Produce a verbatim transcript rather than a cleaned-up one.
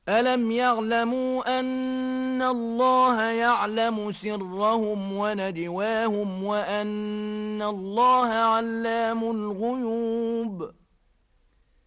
ألم يعلموا أن الله يعلم سرهم ونجواهم وأن الله علام الغيوب